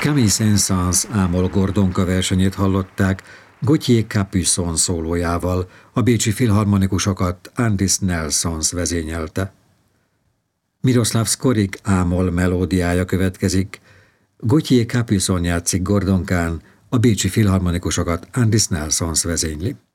Camille Saint-Saëns ámol Gordonka versenyét hallották Gauthier Capuçon szólójával, a bécsi filharmonikusokat Andris Nelsons vezényelte. Miroslav Skorik ámol melódiája következik, Gauthier Capuçon játszik Gordonkán, a bécsi filharmonikusokat Andris Nelsons vezényli.